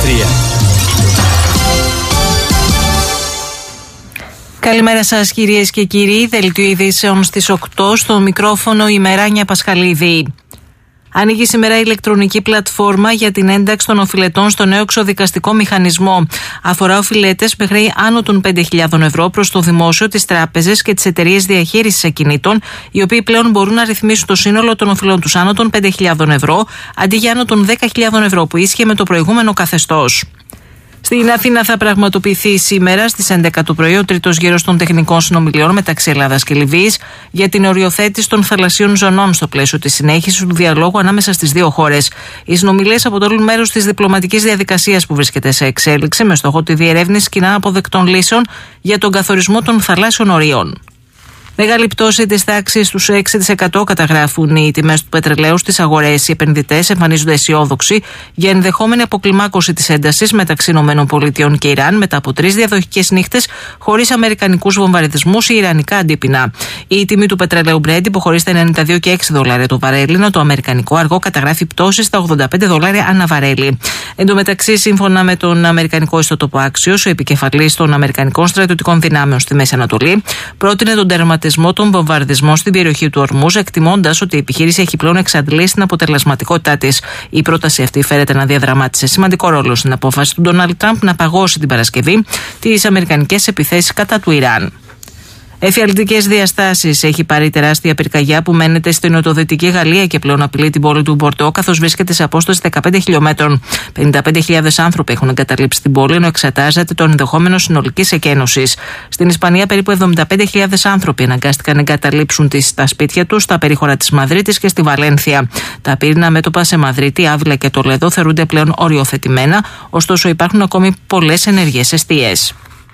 Καλημέρα σας κυρίες και κύριοι, δελτίο ειδήσεων στις 8, στο μικρόφωνο η Μεράνια Πασχαλίδη. Ανοίγει σήμερα η ηλεκτρονική πλατφόρμα για την ένταξη των οφειλετών στο νέο εξοδικαστικό μηχανισμό. Αφορά οφειλέτες με χρέη άνω των 5.000 ευρώ προς το δημόσιο, τις τράπεζες και τις εταιρείες διαχείρισης ακινήτων, οι οποίοι πλέον μπορούν να ρυθμίσουν το σύνολο των οφειλών τους άνω των 5.000 ευρώ, αντί για άνω των 10.000 ευρώ που ίσχυε με το προηγούμενο καθεστώς. Στην Αθήνα θα πραγματοποιηθεί σήμερα στις 11 το πρωί ο τρίτος γύρος των τεχνικών συνομιλιών μεταξύ Ελλάδας και Λιβύης για την οριοθέτηση των θαλασσίων ζωνών στο πλαίσιο της συνέχισης του διαλόγου ανάμεσα στις δύο χώρες. Οι συνομιλίες αποτελούν μέρος της διπλωματικής διαδικασίας που βρίσκεται σε εξέλιξη με στόχο τη διερεύνηση κοινά αποδεκτών λύσεων για τον καθορισμό των θαλάσσιων ορίων. Μεγάλη πτώση της τάξης του 6% καταγράφουν οι τιμές του πετρελαίου στις αγορές. Οι επενδυτές εμφανίζονται αισιόδοξοι για ενδεχόμενη αποκλιμάκωση της έντασης μεταξύ ΗΠΑ και Ιράν μετά από 3 διαδοχικές νύχτες χωρίς αμερικανικούς βομβαρδισμούς ή ιρανικά αντίπεινα. Η τιμή του πετρελαίου Brent υποχωρεί στα $92,6 το βαρέλι, ενώ το αμερικανικό αργό καταγράφει πτώση στα $85 ανά βαρέλι. Εν τω μεταξύ, σύμφωνα με τον αμερικανικό ιστότοπο Axios, ο επικεφαλής των αμερικανικών στρατιωτικών δυνάμεων στη Μέση Ανατολή πρότεινε τον τερματισμό των βομβαρδισμών στην περιοχή του Ορμούζ, εκτιμώντας ότι η επιχείρηση έχει πλέον εξαντλήσει την αποτελεσματικότητά της. Η πρόταση αυτή φέρεται να διαδραμάτισε σημαντικό ρόλο στην απόφαση του Ντόναλντ Τραμπ να παγώσει την Παρασκευή τις αμερικανικές επιθέσεις κατά του Ιράν. Εφιαλτικές διαστάσεις έχει πάρει τεράστια πυρκαγιά που μένεται στην νοτιοδυτική Γαλλία και πλέον απειλεί την πόλη του Μπορντό, καθώς βρίσκεται σε απόσταση 15 χιλιόμετρων. 55.000 άνθρωποι έχουν εγκαταλείψει την πόλη, ενώ εξετάζεται το ενδεχόμενο συνολικής εκένωσης. Στην Ισπανία, περίπου 75.000 άνθρωποι αναγκάστηκαν να εγκαταλείψουν τα σπίτια τους στα περίχωρα της Μαδρίτης και στη Βαλένθια. Τα πύρινα μέτωπα σε Μαδρίτη, Άβυλα και Τολέδο θεωρούνται πλέον οριοθετημένα, ωστόσο υπάρχουν ακόμη πολλές ενεργές εστίες.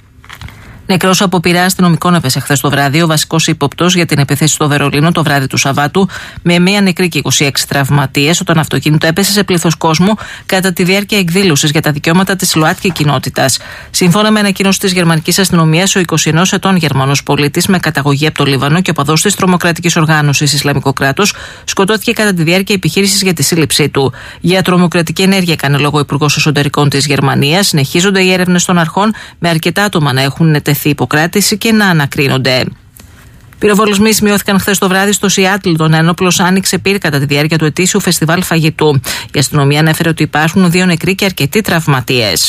Νεκρός από πειρά αστυνομικών έπεσε χθες το βράδυ ο βασικός ύποπτος για την επίθεση στο Βερολίνο το βράδυ του Σαββάτου, με μία νεκρή και 26 τραυματίες, όταν αυτοκίνητο έπεσε σε πλήθος κόσμου κατά τη διάρκεια εκδήλωσης για τα δικαιώματα της ΛΟΑΤΚΙ κοινότητας. Σύμφωνα με ανακοίνωση της γερμανικής αστυνομίας, ο 21 ετών Γερμανός πολίτης με καταγωγή από το Λίβανο και οπαδός της τρομοκρατικής οργάνωσης Ισλαμικό κράτος σκοτώθηκε κατά τη διάρκεια επιχείρησης για τη σύλληψή του. Για τρομοκρατική ενέργεια έκανε λόγο ο Υπουργός Εσωτερικών της Γερμανίας. Συνεχίζονται οι έρευνες των αρχών, με αρκετά άτομα να έχουν υποκράτηση και να ανακρίνονται. Πυροβολισμοί σημειώθηκαν χθες το βράδυ στο Σιάτλ. Τον ένοπλος άνοιξε πυρ κατά τη διάρκεια του ετήσιου φεστιβάλ φαγητού. Η αστυνομία ανέφερε ότι υπάρχουν 2 νεκροί και αρκετοί τραυματίες.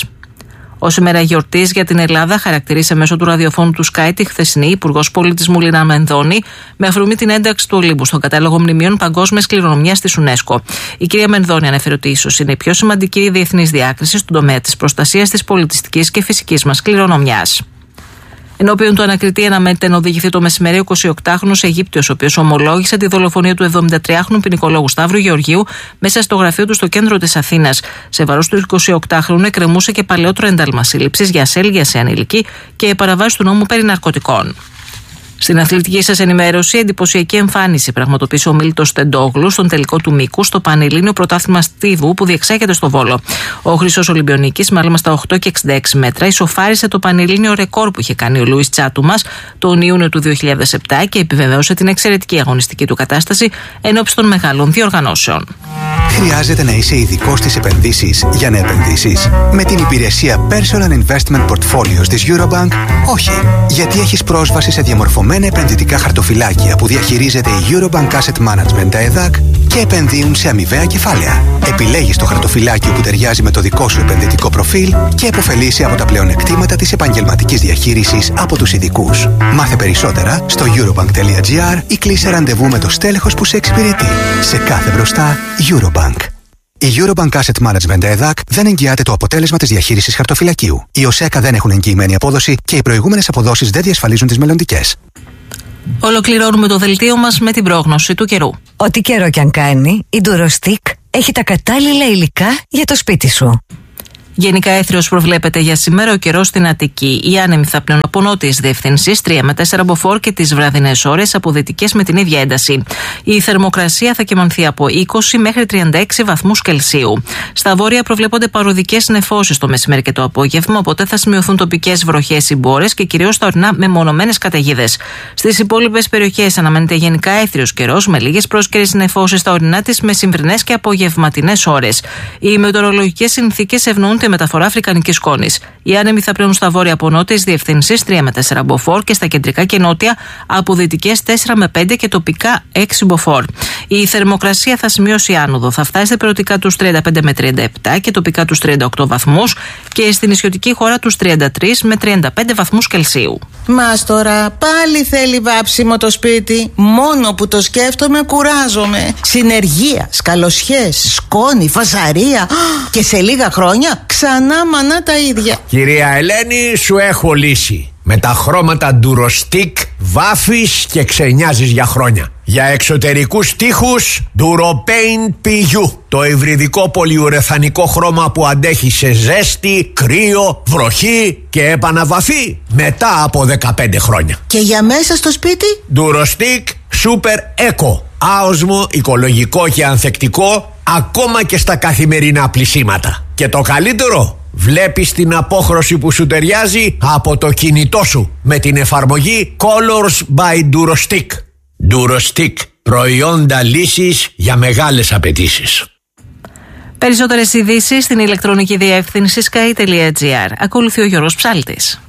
Ως ημέρα γιορτής για την Ελλάδα, χαρακτηρίσε μέσω του ραδιοφώνου του Sky τη χθεσινή Υπουργός Πολιτισμού Λίνα Μενδώνη, με αφορμή την ένταξη του Ολύμπου στον κατάλογο μνημείων παγκόσμιας κληρονομιάς της UNESCO. Η κυρία Μενδώνη ανέφερε ότι ίσως είναι η πιο σημαντική διεθνής διάκριση στον τομέα της προστασίας της πολιτιστικής και φυσικής μας κληρονομιάς. Ενώπιον του ανακριτή αναμένεται να οδηγηθεί το μεσημέρι ο 28χρονος Αιγύπτιος, ο οποίος ομολόγησε τη δολοφονία του 73χρονου ποινικολόγου Σταύρου Γεωργίου μέσα στο γραφείο του στο κέντρο της Αθήνας. Σε βαρός του 28χρονου εκκρεμούσε και παλαιότερο ένταλμα σύλληψης για ασέλγεια σε ανηλική και παραβάση του νόμου περί ναρκωτικών. Στην αθλητική σας ενημέρωση, εντυπωσιακή εμφάνιση πραγματοποίησε ο Μίλτος Τεντόγλου στον τελικό του μήκου στο Πανελλήνιο Πρωτάθλημα Στίβου που διεξάγεται στο Βόλο. Ο Χρυσός Ολυμπιονίκης, μάλιστα στα 8 και 66 μέτρα, ισοφάρισε το Πανελλήνιο ρεκόρ που είχε κάνει ο Λούις Τσάτουμας τον Ιούνιο του 2007 και επιβεβαίωσε την εξαιρετική αγωνιστική του κατάσταση ενώπιση των μεγάλων διοργανώσεων. Χρειάζεται να είσαι ειδικός στις επενδύσεις για να επενδύσεις? Με την υπηρεσία Personal Investment Portfolios της Eurobank, όχι. Γιατί έχεις πρόσβαση σε διαμορφωμένα επενδυτικά χαρτοφυλάκια που διαχειρίζεται η Eurobank Asset Management, τα ΕΔΑΚ, και επενδύουν σε αμοιβαία κεφάλαια. Επιλέγεις το χαρτοφυλάκιο που ταιριάζει με το δικό σου επενδυτικό προφίλ και επωφελείσαι από τα πλεονεκτήματα της επαγγελματικής διαχείρισης από τους ειδικούς. Μάθε περισσότερα στο eurobank.gr ή κλείσε ραντεβού με το στέλεχος που σε εξυπηρετεί. Σε κάθε μπροστά, Eurobank. Η Eurobank Asset Management ΕΔΑΚ δεν εγγυάται το αποτέλεσμα της διαχείρισης χαρτοφυλακίου. Οι ΟΣΕΚΑ δεν έχουν εγγυημένη απόδοση και οι προηγούμενες αποδόσεις δεν διασφαλίζουν τις μελλοντικές. Ολοκληρώνουμε το δελτίο μας με την πρόγνωση του καιρού. Ό,τι καιρό κι αν κάνει, η Durostic έχει τα κατάλληλα υλικά για το σπίτι σου. Γενικά έθριος προβλέπεται για σήμερα, ο καιρός στην Αττική. Οι άνεμοι θα πνέουν από νότιες διευθύνσεις 3 με 4 μποφόρ και τις βραδινές ώρες από δυτικές με την ίδια ένταση. Η θερμοκρασία θα κυμανθεί από 20 μέχρι 36 βαθμούς Κελσίου. Στα βόρεια προβλέπονται παροδικές νεφώσεις το μεσημέρι και το απόγευμα, οπότε θα σημειωθούν τοπικές βροχές ή μπόρες και κυρίως στα ορεινά μεμονωμένες καταιγίδες. Στις υπόλοιπες περιοχές αναμένεται γενικά έθριος καιρός με λίγες πρόσκαιρες νεφώσεις στα ορεινά τις μεσημβρινές και απογευματινές ώρες. Οι μετεωρολογικές συνθήκες ευνοούν νότια μεταφορά αφρικανικής σκόνης. Οι άνεμοι θα πλέουν στα βόρεια από νότιες διευθύνσεις 3 με 4 μποφόρ και στα κεντρικά και νότια από δυτικές 4 με 5 και τοπικά 6 μποφόρ. Η θερμοκρασία θα σημειώσει άνοδο. Θα φτάσει στα περιοδικά τους 35 με 37 και τοπικά τους 38 βαθμούς και στην νησιωτική χώρα τους 33 με 35 βαθμούς Κελσίου. Μας τώρα πάλι θέλει βάψιμο το σπίτι. Μόνο που το σκέφτομαι κουράζομαι. Συνεργεία, σκαλοσιές, σκόνη, φασαρία. Και σε λίγα χρόνια ξανά μανά τα ίδια. Κυρία Ελένη, σου έχω λύση. Με τα χρώματα Durostick βάφεις και ξενιάζεις για χρόνια. Για εξωτερικούς τοίχους Duropaint PU. Το υβριδικό πολυουρεθανικό χρώμα που αντέχει σε ζέστη, κρύο, βροχή και επαναβαφή μετά από 15 χρόνια. Και για μέσα στο σπίτι Durostick Super Eco. Άοσμο, οικολογικό και ανθεκτικό ακόμα και στα καθημερινά πλυσίματα. Και το καλύτερο, βλέπεις την απόχρωση που σου ταιριάζει από το κινητό σου με την εφαρμογή Colors by Durostick. Durostick, προϊόντα λύσης για μεγάλες απαιτήσεις. Περισσότερες ειδήσεις στην ηλεκτρονική διεύθυνση sky.gr. Ακολουθεί ο Γιώργος Ψάλτης.